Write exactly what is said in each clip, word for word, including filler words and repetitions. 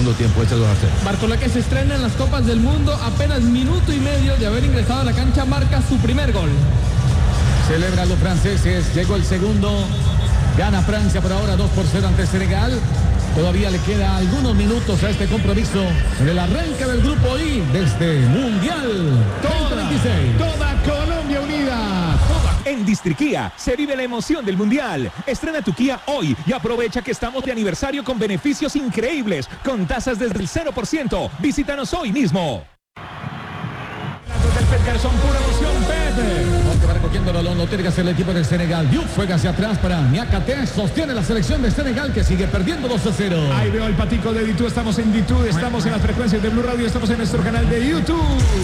segundo tiempo, este dos a cero. Barcola, que se estrena en las Copas del Mundo, apenas minuto y medio de haber ingresado a la cancha, marca su primer gol. Celebran los franceses, llegó el segundo, gana Francia por ahora dos por cero ante Senegal. Todavía le queda algunos minutos a este compromiso en el arranque del grupo I de este Mundial Toda, veintiséis. toda Colombia unida. Toda. En Distriquía se vive la emoción del Mundial. Estrena tu Kia hoy y aprovecha que estamos de aniversario con beneficios increíbles, con tasas desde el cero por ciento. Visítanos hoy mismo. Del Pet Garzón, pura emoción, Pepe. Va recogiendo el balón, lo tiene que hacer el equipo de Senegal. Diouf juega hacia atrás para Niakate, sostiene la selección de Senegal que sigue perdiendo dos a cero. Ahí veo el patico de Ditú, estamos en Ditú, estamos en las frecuencias de Blue Radio, estamos en nuestro canal de YouTube.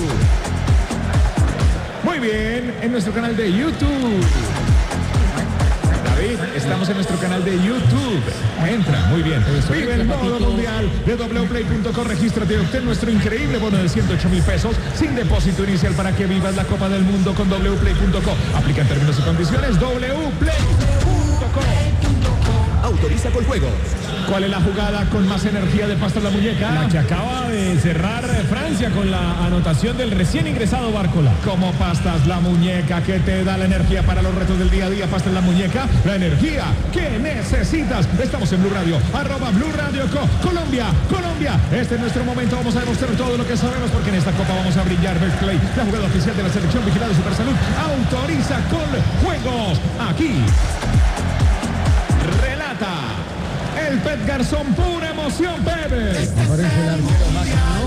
Muy bien, en nuestro canal de YouTube. David, estamos en nuestro canal de YouTube. Entra, muy bien. Vive el modo mundial de w play punto com. Regístrate y obtén nuestro increíble bono de ciento ocho mil pesos sin depósito inicial para que vivas la Copa del Mundo con w play punto com. Aplica en términos y condiciones w play punto com. Autoriza con juegos. ¿Cuál es la jugada con más energía de Pasta en la muñeca? La que acaba de cerrar Francia con la anotación del recién ingresado Barcola. Como pastas la muñeca que te da la energía para los retos del día a día. Pasta en la muñeca, la energía que necesitas. Estamos en Blue Radio, arroba Blue Radio Co. Colombia, Colombia. Este es nuestro momento. Vamos a demostrar todo lo que sabemos porque en esta copa vamos a brillar. Betplay, la jugada oficial de la selección vigilada de Supersalud, autoriza con juegos. Aquí relata el Pet Garzón, pura emoción, Pepe. Aparece el arquero Magno.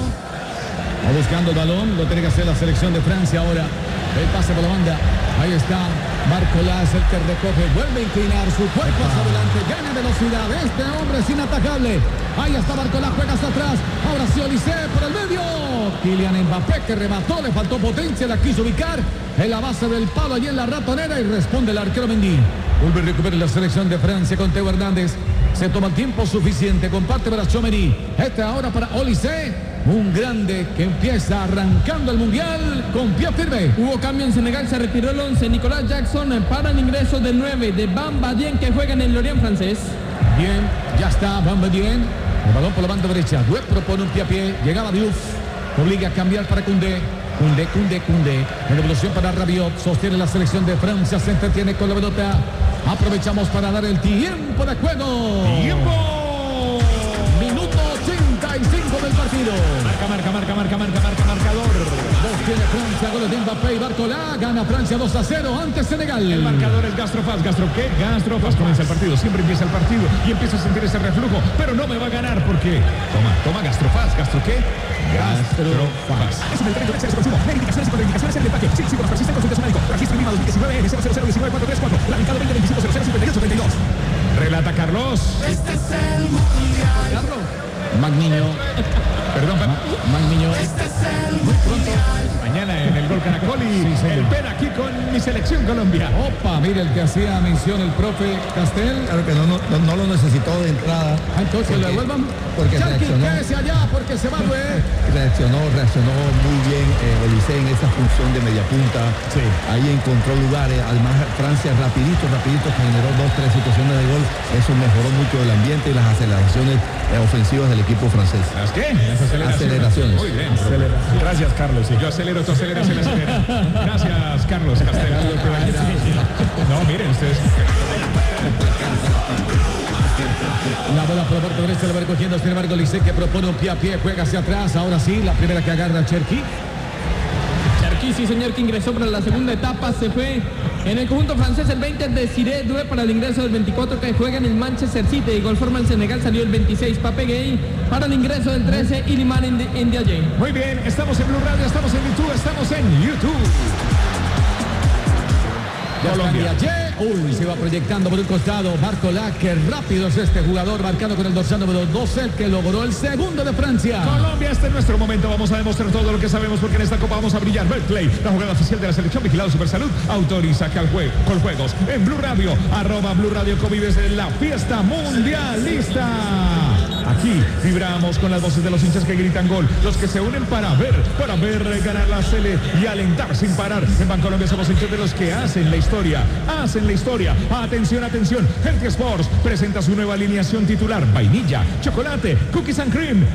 Va buscando el balón, lo tiene que hacer la selección de Francia ahora. El pase por la banda. Ahí está Barcola, es el que recoge, vuelve a inclinar su cuerpo hacia adelante, gana velocidad. Este hombre es inatacable. Ahí está Barcola, juega hacia atrás. Ahora sí Olise por el medio. Kylian Mbappé que remató, le faltó potencia, la quiso ubicar en la base del palo, allí en la ratonera, y responde el arquero Mendy. Vuelve a recuperar la selección de Francia con Teo Hernández. Se toma el tiempo suficiente, comparte para Tchouaméni. Este ahora para Olise, un grande que empieza arrancando el Mundial con pie firme. Hubo cambio en Senegal, se retiró el once. Nicolás Jackson para el ingreso del nueve de Bamba Dieng, que juega en el Lorient francés. Bien, ya está Bamba Dieng. El balón por la banda derecha. Due propone un pie a pie. Llegaba Diouf. Obliga a cambiar para Koundé. Koundé, Koundé, Koundé. En evolución para Rabiot. Sostiene la selección de Francia. Se entretiene con la pelota. Aprovechamos para dar el tiempo de juego. ¡Tiempo! Minuto ochenta y cinco del partido. Marca, marca, marca, marca, marca, marca, marcador. Dos tiene Francia, goles de Mbappé y Barcola. Gana Francia dos a cero ante Senegal. El marcador es Gastrofaz. ¿Gastro qué? Gastrofaz. Comienza el partido. Siempre empieza el partido y empieza a sentir ese reflujo. Pero no me va a ganar porque... Toma, toma Gastrofaz. ¿Gastro qué? Gastrofaz. Es un medicamento de exceso de consumo. Ver indicaciones y contraindicaciones en el empaque. Sí, sí, persiste, consulte a su médico. Registro Lima dos mil diecinueve N cero cero cero uno cuatro tres cuatro. Radicado veinte veinticinco cero cero cincuenta y ocho treinta y dos. Relata Carlos. Este es el mundial. Carlos. Magniño. Perdón, Ma Magniño. Este es el mundial. Mañana en el Gol Caracol y Sí, el Pera aquí con mi selección Colombia. Opa, mire el que hacía mención el profe Castel. Claro que no, no, no lo necesitó de entrada. Ah, entonces porque, le devuelvan. porque Yankee, reaccionó, quédese allá porque se va a doler. reaccionó, reaccionó muy bien eh, Olise en esa función de media punta. Sí. Ahí encontró lugares. Además, Francia rapidito, rapidito generó dos, tres situaciones de gol. Eso mejoró mucho el ambiente y las aceleraciones eh, ofensivas del equipo francés. ¿Las qué? Las aceleraciones. Aceleraciones. Muy bien. Gracias, Carlos. Si yo acelero, tú aceleras, él acelera. Gracias, Carlos Castel. No, miren ustedes. La bola por la parte derecha la va recogiendo, sin embargo, Olise que propone un pie a pie, juega hacia atrás. Ahora sí, la primera que agarra Cherki. Cherki, sí señor, que ingresó para la segunda etapa. Se fue en el conjunto francés el veinte de Desiré Doué para el ingreso del veinticuatro que juega en el Manchester City. De igual forma el Senegal salió el veintiséis. Pape Gueye para el ingreso del trece. Iliman Ndiaye. Muy bien, estamos en Blue Radio, estamos en YouTube, estamos en YouTube. Colombia. Uy, se va proyectando por un costado. Barcola, que rápido es este jugador, marcando con el dorsal número doce, el que logró el segundo de Francia. Colombia, este es nuestro momento. Vamos a demostrar todo lo que sabemos porque en esta copa vamos a brillar. Betplay, la jugada oficial de la selección vigilada Supersalud, autoriza que al juego con juegos en Blue Radio, arroba Blue Radio Covives de la fiesta mundialista. Aquí vibramos con las voces de los hinchas que gritan gol, los que se unen para ver, para ver ganar la Sele y alentar sin parar. En Bancolombia somos hinchas de los que hacen la historia, hacen la historia. Atención, atención, Healthy Sports presenta su nueva alineación titular: vainilla, chocolate, cookies and cream.